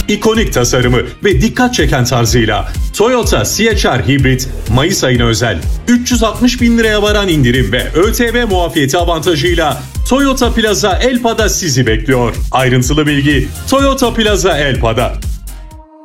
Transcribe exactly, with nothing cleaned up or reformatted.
İkonik tasarımı ve dikkat çeken tarzıyla Toyota C H R Hybrid Mayıs ayına özel üç yüz altmış bin liraya varan indirim ve ÖTV muafiyeti avantajıyla Toyota Plaza Elpa'da sizi bekliyor. Ayrıntılı bilgi Toyota Plaza Elpa'da.